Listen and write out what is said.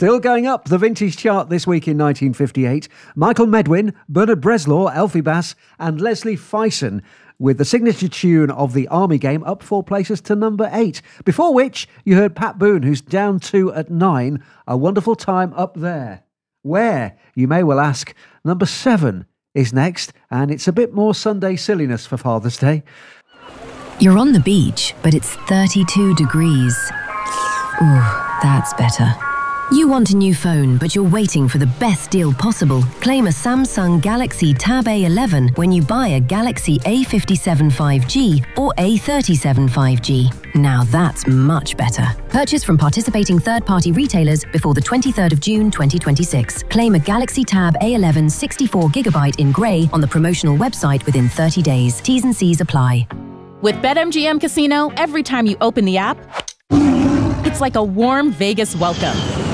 Still going up the vintage chart this week in 1958, Michael Medwin, Bernard Bresslaw, Elfie Bass and Leslie Fison with the signature tune of the Army Game up 4 places to number 8. Before which, you heard Pat Boone, who's down 2 at 9, A Wonderful Time Up There. Where, you may well ask, number 7 is next, and it's a bit more Sunday silliness for Father's Day. You're on the beach, but it's 32 degrees. Ooh, that's better. You want a new phone, but you're waiting for the best deal possible. Claim a Samsung Galaxy Tab A11 when you buy a Galaxy A57 5G or A37 5G. Now that's much better. Purchase from participating third-party retailers before the 23rd of June 2026. Claim a Galaxy Tab A11 64GB in grey on the promotional website within 30 days. T's and C's apply. With BetMGM Casino, every time you open the app, it's like a warm Vegas welcome.